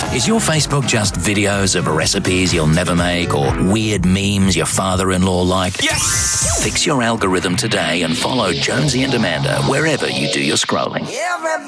Is your Facebook just videos of recipes you'll never make or weird memes your father-in-law like? Yes! Fix your algorithm today and follow Jonesy and Amanda wherever you do your scrolling.